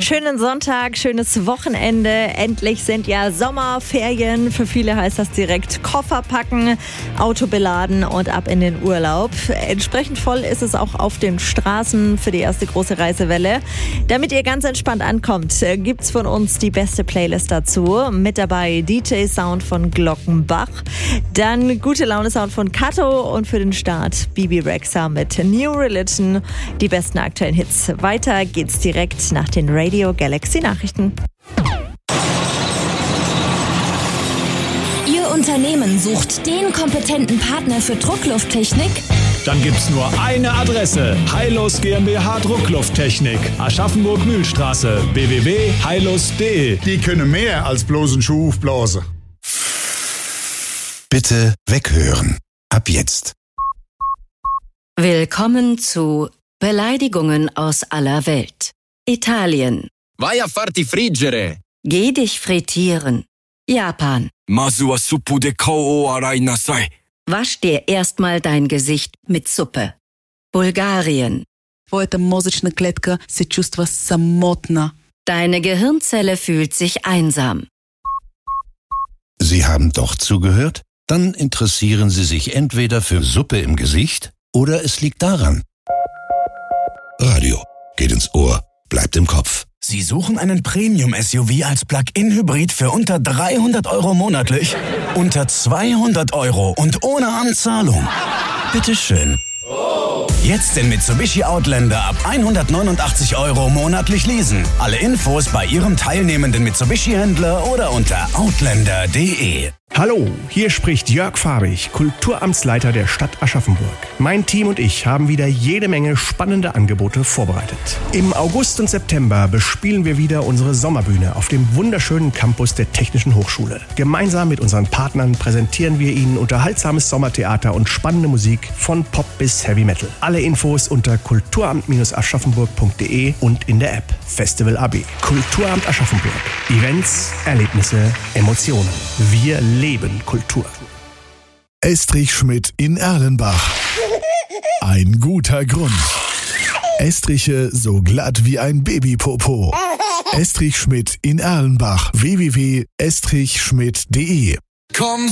schönen Sonntag, schönes Wochenende. Endlich sind ja Sommerferien. Für viele heißt das direkt Koffer packen, Auto beladen und ab in den Urlaub. Entsprechend voll ist es auch auf den Straßen für die erste große Reisewelle. Damit ihr ganz entspannt ankommt, gibt's von uns die beste Playlist dazu. Mit dabei DJ-Sound von Glockenbach, dann gute Laune-Sound von Kato und für den Start Bibi Rexha mit New Religion. Die besten aktuellen Hits. Weiter geht's direkt nach den Radio Galaxy Nachrichten. Ihr Unternehmen sucht den kompetenten Partner für Drucklufttechnik? Dann gibt's nur eine Adresse: Heilus GmbH Drucklufttechnik, Aschaffenburg-Mühlstraße, www.heilus.de. Die können mehr als bloß einen Schuh aufblasen. Bitte weghören. Ab jetzt. Willkommen zu Beleidigungen aus aller Welt. Italien. Vai a farti friggere. Geh dich frittieren. Japan. Masu wa suppu de kao o arai nasai. Wasch dir erstmal dein Gesicht mit Suppe. Bulgarien. Твоята мозъчна клетка се чувства самотна. Deine Gehirnzelle fühlt sich einsam. Sie haben doch zugehört? Dann interessieren Sie sich entweder für Suppe im Gesicht oder es liegt daran. Radio geht ins Ohr, bleibt im Kopf. Sie suchen einen Premium-SUV als Plug-in-Hybrid für unter 300 € monatlich? Unter 200 € und ohne Anzahlung? Bitteschön. Jetzt den Mitsubishi Outlander ab 189 € monatlich leasen. Alle Infos bei Ihrem teilnehmenden Mitsubishi-Händler oder unter outlander.de. Hallo, hier spricht Jörg Farbig, Kulturamtsleiter der Stadt Aschaffenburg. Mein Team und ich haben wieder jede Menge spannende Angebote vorbereitet. Im August und September bespielen wir wieder unsere Sommerbühne auf dem wunderschönen Campus der Technischen Hochschule. Gemeinsam mit unseren Partnern präsentieren wir Ihnen unterhaltsames Sommertheater und spannende Musik von Pop bis Heavy Metal. Alle Infos unter kulturamt-aschaffenburg.de und in der App Festival AB. Kulturamt Aschaffenburg. Events, Erlebnisse, Emotionen. Wir leben Kultur. Estrich Schmidt in Erlenbach. Ein guter Grund. Estriche so glatt wie ein Babypopo. Estrich Schmidt in Erlenbach. www.estrichschmidt.de. Komm